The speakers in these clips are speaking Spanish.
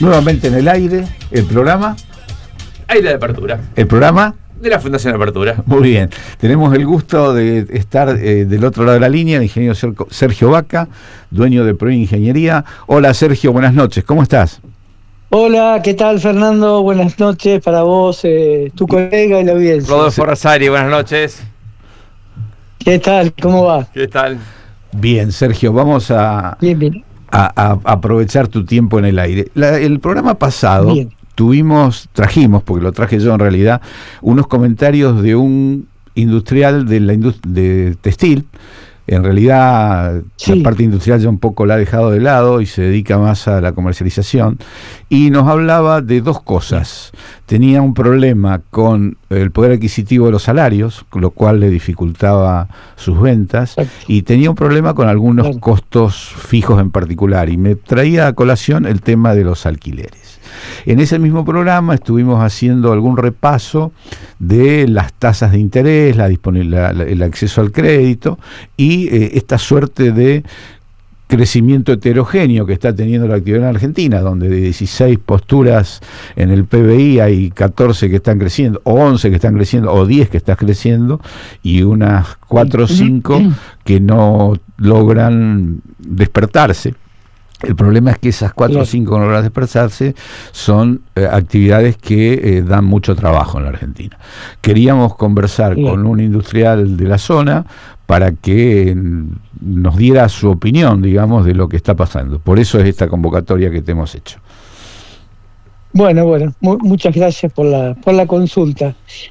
Nuevamente en el aire, el programa. Aire de Apertura. El programa de la Fundación Apertura. Muy bien. Tenemos el gusto de estar del otro lado de la línea, el ingeniero Sergio Vaca, dueño de Proin Ingeniería. Hola Sergio, buenas noches, ¿cómo estás? Hola, ¿qué tal Fernando? Buenas noches para vos, tu colega y la audiencia. Rodolfo Rosari, buenas noches. ¿Qué tal? ¿Cómo va? ¿Qué tal? Bien, Sergio, vamos a aprovechar tu tiempo en el aire. El programa pasado trajimos, porque lo traje yo en realidad, unos comentarios de un industrial de textil. En realidad la parte industrial ya un poco la ha dejado de lado y se dedica más a la comercialización, y nos hablaba de dos cosas. Tenía un problema con el poder adquisitivo de los salarios, lo cual le dificultaba sus ventas, y tenía un problema con algunos costos fijos en particular, y me traía a colación el tema de los alquileres. En ese mismo programa estuvimos haciendo algún repaso de las tasas de interés, el acceso al crédito y esta suerte de crecimiento heterogéneo que está teniendo la actividad en Argentina, donde de 16 posturas en el PBI hay 14 que están creciendo, o 11 que están creciendo, o 10 que están creciendo, y unas 4 o 5 que no logran despertarse. El problema es que esas 4 o 5 horas de despertarse son actividades que dan mucho trabajo en la Argentina. Queríamos conversar con un industrial de la zona para que nos diera su opinión, digamos, de lo que está pasando. Por eso es esta convocatoria que te hemos hecho. Bueno, muchas gracias por la consulta.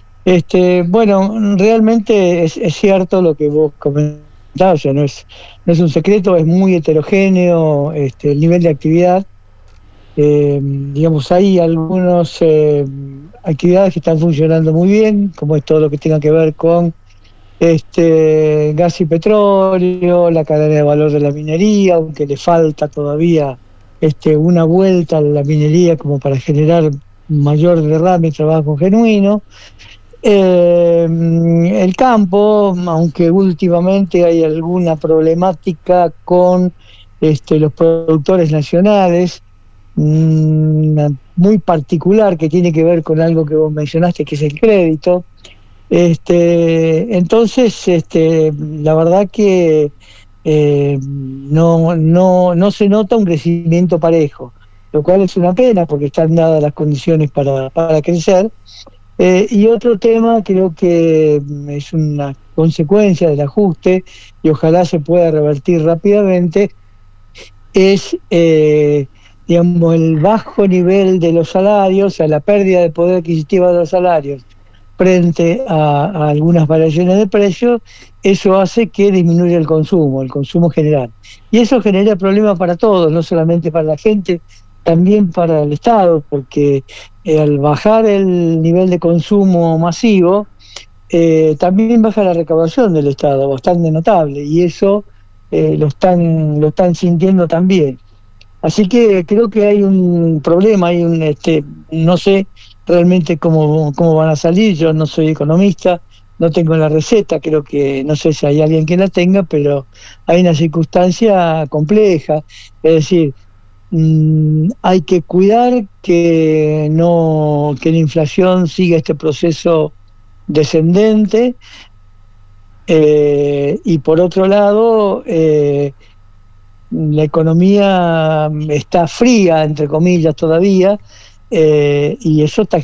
Realmente es cierto lo que vos comentás. O sea, no es un secreto, es muy heterogéneo el nivel de actividad. Digamos, hay algunas actividades que están funcionando muy bien, como es todo lo que tenga que ver con gas y petróleo, la cadena de valor de la minería, aunque le falta todavía una vuelta a la minería como para generar mayor derrame y trabajo genuino. El campo, aunque últimamente hay alguna problemática con los productores nacionales, muy particular, que tiene que ver con algo que vos mencionaste, que es el crédito. Entonces, la verdad que no se nota un crecimiento parejo, lo cual es una pena porque están dadas las condiciones para crecer. Y otro tema, creo que es una consecuencia del ajuste y ojalá se pueda revertir rápidamente, es digamos, el bajo nivel de los salarios, a la pérdida de poder adquisitivo de los salarios frente a algunas variaciones de precios. Eso hace que disminuya el consumo general, y eso genera problemas para todos, no solamente para la gente, también para el Estado, porque al bajar el nivel de consumo masivo, también baja la recaudación del Estado, bastante notable, y eso lo están sintiendo también. Así que creo que hay un problema, no sé realmente cómo van a salir. Yo no soy economista, no tengo la receta, creo que, no sé si hay alguien que la tenga, pero hay una circunstancia compleja, es decir, hay que cuidar que la inflación siga este proceso descendente, y por otro lado la economía está fría, entre comillas, todavía, y eso está